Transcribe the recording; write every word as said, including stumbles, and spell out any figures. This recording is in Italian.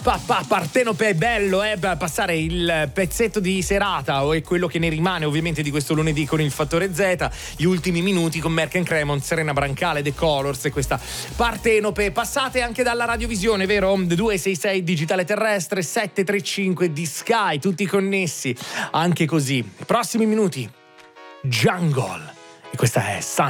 Pa, pa, Partenope è bello, eh, passare il pezzetto di serata o è quello che ne rimane ovviamente di questo lunedì con il Fattore Z, gli ultimi minuti con Merck and Cremont, Serena Brancale, The Colors e questa Partenope. Passate anche dalla radiovisione, vero? due sei sei digitale terrestre, sette tre cinque di Sky, tutti connessi anche così. Prossimi minuti Jungle e questa è Sun.